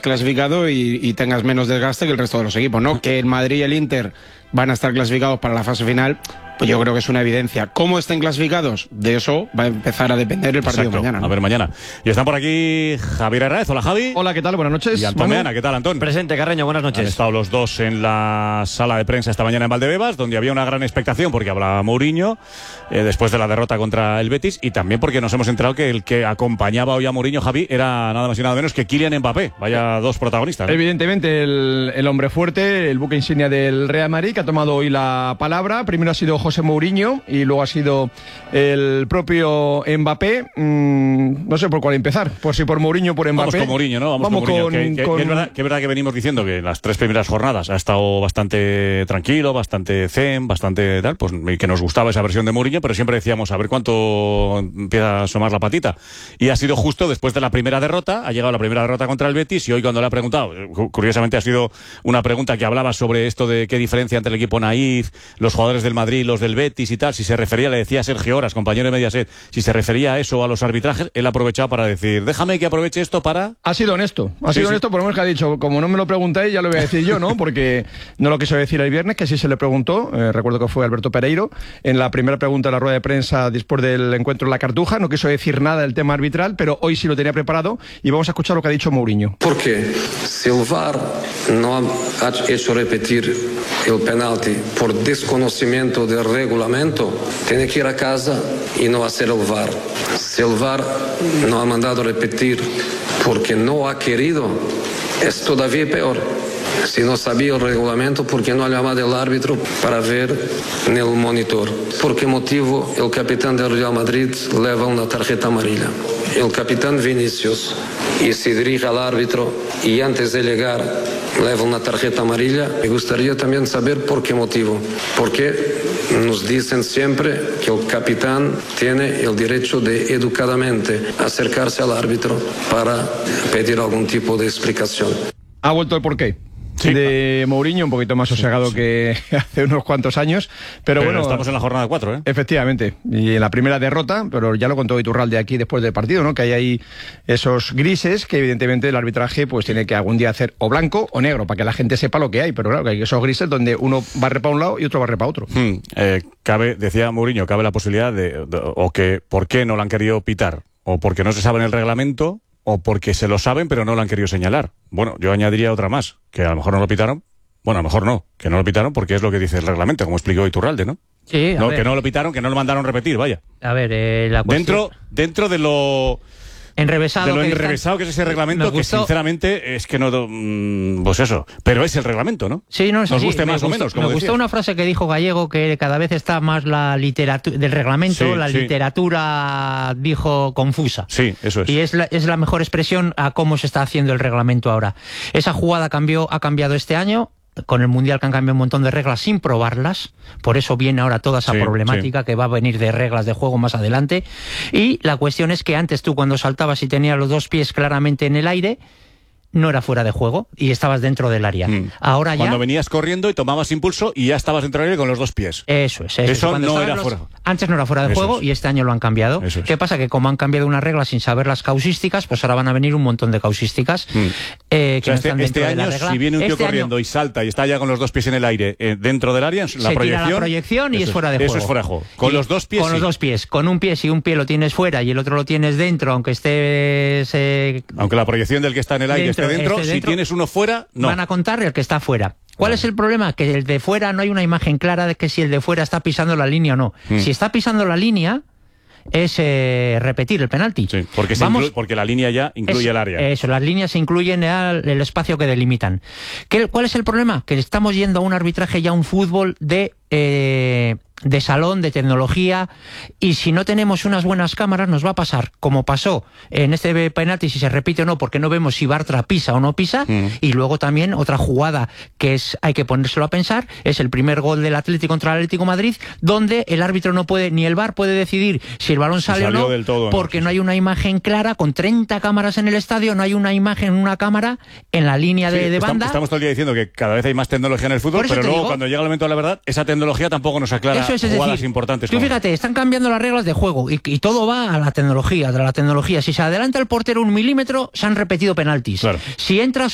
clasificado y tengas menos desgaste que el resto de los equipos, ¿no? Que el Madrid y el Inter van a estar clasificados para la fase final, pues yo creo que es una evidencia. ¿Cómo estén clasificados? De eso va a empezar a depender el partido mañana, ¿no? A ver, mañana. Y están por aquí Javier Herráez. Hola, Javi. Hola, ¿qué tal? Buenas noches. Y Antón Meana. ¿Qué tal, Antón? Presente, Carreño. Buenas noches. Han estado los dos en la sala de prensa esta mañana en Valdebebas, donde había una gran expectación porque hablaba Mourinho después de la derrota contra el Betis, y también porque nos hemos enterado que el que acompañaba hoy a Mourinho, Javi, era nada más y nada menos que Kylian Mbappé. Vaya dos protagonistas, ¿no? Evidentemente, el hombre fuerte, el buque insignia del Real Madrid, que ha tomado hoy la palabra. Primero ha sido José Mourinho y luego ha sido el propio Mbappé. No sé por cuál empezar, por si por Mourinho o por Mbappé. Vamos con Mourinho, ¿no? Vamos con Mourinho. Que es verdad que venimos diciendo que las 3 primeras jornadas ha estado bastante tranquilo, bastante zen, bastante tal, pues que nos gustaba esa versión de Mourinho, pero siempre decíamos a ver cuánto empieza a asomar la patita. Y ha sido justo después de la primera derrota, ha llegado la primera derrota contra el Betis, y hoy cuando le ha preguntado, curiosamente ha sido una pregunta que hablaba sobre esto de qué diferencia entre el equipo naif, los jugadores del Madrid y los del Betis y tal, si se refería, le decía a Sergio Horas, compañero de Mediaset, si se refería a eso, a los arbitrajes, él ha aprovechado para decir, déjame que aproveche esto para... Ha sido honesto, honesto, por lo menos que ha dicho, como no me lo preguntáis, ya lo voy a decir yo, ¿no? Porque no lo quiso decir el viernes, que sí se le preguntó, recuerdo que fue Alberto Pereiro, en la primera pregunta de la rueda de prensa después del encuentro en la Cartuja, no quiso decir nada del tema arbitral, pero hoy sí lo tenía preparado y vamos a escuchar lo que ha dicho Mourinho. ¿Por qué? Si el VAR no ha hecho repetir el penalti por desconocimiento del reglamento, tiene que ir a casa y no hacer el VAR. Si el VAR no ha mandado repetir porque no ha querido, es todavía peor. Si no sabía el reglamento, ¿por qué no ha llamado al árbitro para ver en el monitor? ¿Por qué motivo el capitán del Real Madrid lleva una tarjeta amarilla? El capitán Vinicius y se dirige al árbitro y antes de llegar lleva una tarjeta amarilla. Me gustaría también saber por qué motivo. Porque nos dicen siempre que el capitán tiene el derecho de educadamente acercarse al árbitro para pedir algún tipo de explicación. Ha vuelto el porqué. Sí. De Mourinho, un poquito más sosegado que hace unos cuantos años, pero bueno, estamos en la jornada 4, ¿eh? Efectivamente, y en la primera derrota, pero ya lo contó Iturralde aquí después del partido, ¿no? Que hay ahí esos grises que evidentemente el arbitraje pues tiene que algún día hacer o blanco o negro, para que la gente sepa lo que hay, pero claro, que hay esos grises donde uno barre para un lado y otro barre para otro. Decía Mourinho, cabe la posibilidad o que ¿por qué no lo han querido pitar? O porque no se sabe en el reglamento, o porque se lo saben pero no lo han querido señalar. Bueno, yo añadiría otra más, que a lo mejor no lo pitaron. Bueno, a lo mejor no, que no lo pitaron porque es lo que dice el reglamento, como explicó Iturralde, ¿no? Sí, no, que no lo pitaron, que no lo mandaron repetir, vaya. A ver, la cuestión... Dentro de lo... Enrevesado, de lo enrevesado que es ese reglamento, que sinceramente es que no... Pues eso, pero es el reglamento, ¿no? Sí, no es Nos así. guste más o menos, como me gustó una frase que dijo Gallego, que cada vez está más la literatura del reglamento, literatura, dijo, confusa. Sí, eso es. Y es la mejor expresión a cómo se está haciendo el reglamento ahora. Esa jugada ha cambiado este año, con el Mundial, que han cambiado un montón de reglas sin probarlas, por eso viene ahora toda esa problemática que va a venir de reglas de juego más adelante. Y la cuestión es que antes tú, cuando saltabas y tenías los 2 pies claramente en el aire, no era fuera de juego y estabas dentro del área. Ahora ya... Cuando venías corriendo y tomabas impulso y ya estabas dentro del área con los 2 pies. Eso es. Eso no era fuera. Antes no era fuera de juego y este año lo han cambiado. ¿Qué pasa? Que como han cambiado una regla sin saber las causísticas, pues ahora van a venir un montón de causísticas. Este año, si viene un tío corriendo y salta y está ya con los 2 pies en el aire dentro del área, se tira la proyección y es fuera de juego. Eso es fuera de juego. Con los 2 pies. Con los 2 pies. Con un pie, si un pie lo tienes fuera y el otro lo tienes dentro, aunque estés... aunque la proyección del que está en el aire esté dentro, si tienes uno fuera, no. Van a contar el que está fuera. ¿Cuál es el problema? Que el de fuera no hay una imagen clara de que si el de fuera está pisando la línea o no. Si está pisando la línea, es repetir el penalti. Sí, porque la línea ya incluye el área. Eso, las líneas incluyen el espacio que delimitan. ¿Cuál es el problema? Que estamos yendo a un arbitraje ya, un fútbol de salón, de tecnología, y si no tenemos unas buenas cámaras nos va a pasar como pasó en este penalti, si se repite o no, porque no vemos si Bartra pisa o no pisa. Y luego también otra jugada que hay que ponérselo a pensar, es el primer gol del Atlético contra el Atlético de Madrid, donde el árbitro no puede, ni el VAR puede decidir si el balón sale o no, porque no hay una imagen clara. Con 30 cámaras en el estadio no hay una imagen, una cámara en la línea de banda. Estamos todo el día diciendo que cada vez hay más tecnología en el fútbol, pero luego cuando llega el momento de la verdad, esa tecnología tampoco nos aclara jugadas importantes. Tú fíjate, están cambiando las reglas de juego y todo va a la tecnología, Si se adelanta el portero 1 milímetro, se han repetido penaltis. Si entras